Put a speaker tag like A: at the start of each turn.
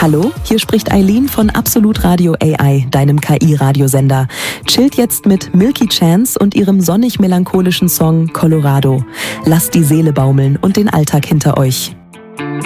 A: Hallo, hier spricht Eileen von Absolut Radio AI, deinem KI-Radiosender. Chillt jetzt mit Milky Chance und ihrem sonnig-melancholischen Song Colorado. Lasst die Seele baumeln und den Alltag hinter euch.